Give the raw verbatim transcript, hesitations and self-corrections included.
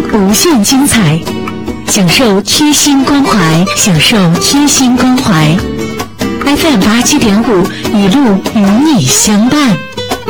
无限精彩，享受贴心关怀，享受贴心关怀。F M 八七点五，一路与你相伴。